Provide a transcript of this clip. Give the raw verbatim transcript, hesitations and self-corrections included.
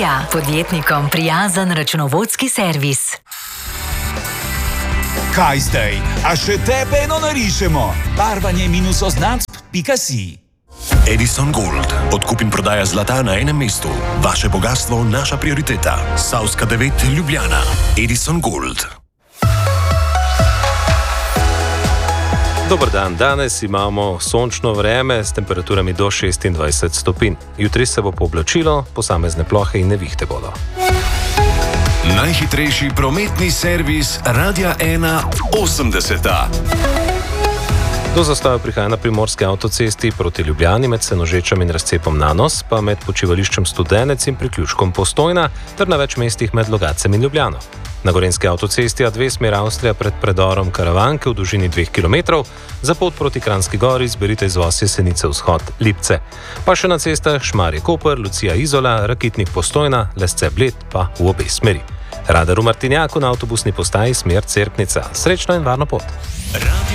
Ilija, podjetnikom prijazen računovodski servis. Kaj zdaj? A še tebe eno narišemo? Barvanje minus oznac pika si. Edison Gold. Odkup in prodaja zlata na enem mestu. Vaše bogastvo, naša prioriteta. Savska devet, Ljubljana. Edison Gold. Dober dan, danes imamo sončno vreme s temperaturami do šestindvajset stopinj. Jutri se bo pooblačilo, posamezne plohe in nevihte bodo. Najhitrejši prometni servis Radia ena osemdeseta. Do zastoja prihaja na primorski avtocesti proti Ljubljani med Senožečem in razcepom Nanos, pa med počivališčem Studenec in priključkom Postojna, ter na več mestih med Logacem in Ljubljano. Na gorenjski avtocesti A dve smer Avstrija pred predorom Karavanke v dolžini dveh kilometrov, za pot proti Kranjski Gori izberite izvoz Jesenice vzhod Lipce. Pa še na cestah Šmarje Koper, Lucija Izola, Rakitnik Postojna, Lesce Bled pa v obe smeri. Radar v Martinjaku na avtobusni postaji smer Cerknica. Srečno in varno pot!